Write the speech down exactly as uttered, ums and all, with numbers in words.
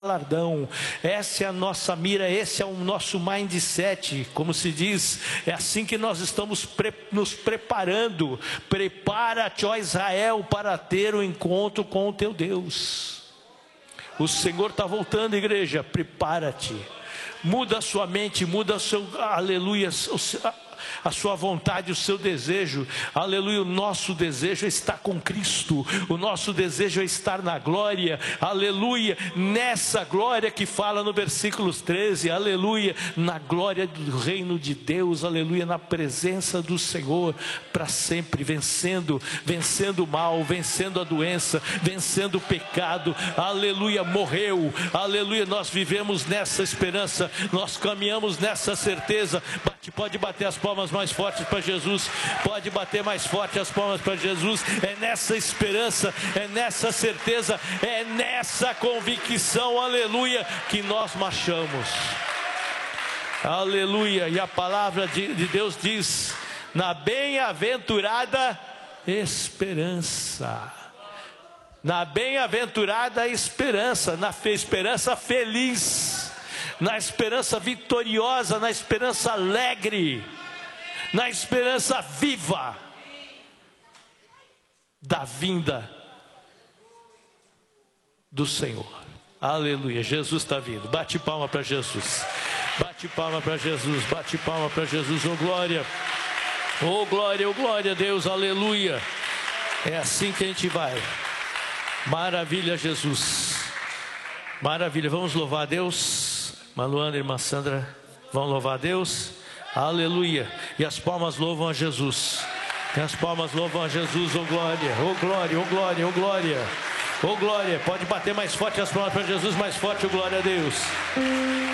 galardão. Essa é a nossa mira, esse é o nosso mindset, como se diz, é assim que nós estamos pre nos preparando. Prepara-te, ó Israel, para ter o encontro com o teu Deus. O Senhor está voltando, igreja, prepara-te. Muda a sua mente, muda o seu, aleluia, o seu, a sua vontade, o seu desejo, aleluia. O nosso desejo é estar com Cristo, o nosso desejo é estar na glória, aleluia, nessa glória que fala no versículos treze, aleluia, na glória do reino de Deus, aleluia, na presença do Senhor, para sempre, vencendo, vencendo o mal, vencendo a doença, vencendo o pecado, aleluia, morreu, aleluia, nós vivemos nessa esperança, nós caminhamos nessa certeza. Pode bater as palmas mais fortes para Jesus, pode bater mais forte as palmas para Jesus. É nessa esperança, é nessa certeza, é nessa convicção, aleluia, que nós marchamos, aleluia. E a palavra de, de Deus diz: na bem-aventurada esperança, na bem-aventurada esperança, na fe, esperança feliz, na esperança vitoriosa, na esperança alegre, na esperança viva da vinda do Senhor. Aleluia, Jesus está vindo. Bate palma para Jesus, bate palma para Jesus, bate palma para Jesus. Oh glória, oh glória, oh glória a Deus, aleluia. É assim que a gente vai. Maravilha, Jesus, maravilha. Vamos louvar a Deus. Maluana, irmã Sandra, vão louvar a Deus, aleluia. E as palmas louvam a Jesus, e as palmas louvam a Jesus. Oh glória, oh glória, oh glória, oh glória, oh glória. Pode bater mais forte as palmas para Jesus, mais forte, oh glória a Deus.